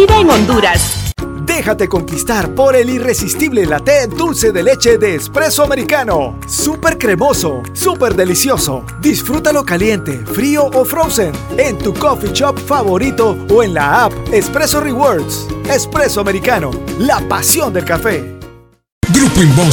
nacida en Honduras. Déjate conquistar por el irresistible latte dulce de leche de Espresso Americano. Súper cremoso, súper delicioso. Disfrútalo caliente, frío o frozen en tu coffee shop favorito o en la app Espresso Rewards. Espresso Americano, la pasión del café. Grupo Inbox